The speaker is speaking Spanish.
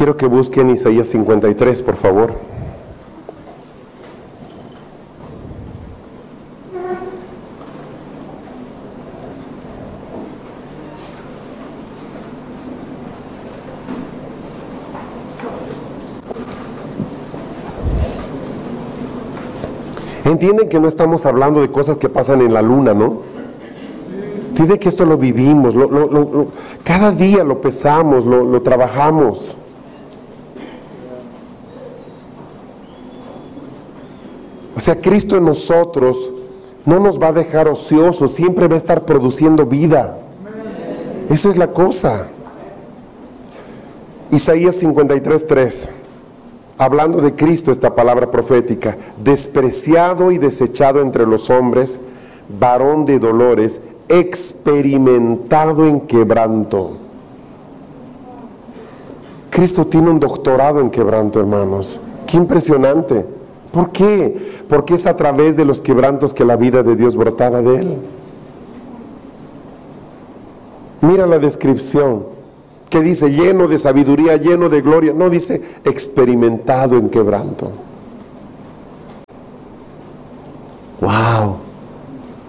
Quiero que busquen Isaías 53, por favor. Entienden que no estamos hablando de cosas que pasan en la luna, ¿no? Entienden que esto lo vivimos, cada día lo pesamos, lo trabajamos. O sea, Cristo en nosotros no nos va a dejar ociosos, siempre va a estar produciendo vida. Esa es la cosa. Isaías 53:3. Hablando de Cristo, esta palabra profética: despreciado y desechado entre los hombres, varón de dolores, experimentado en quebranto. Cristo tiene un doctorado en quebranto, hermanos. ¡Qué impresionante! ¿Por qué? Porque es a través de los quebrantos que la vida de Dios brotaba de Él. Mira la descripción. Que dice lleno de sabiduría, lleno de gloria. No dice experimentado en quebranto.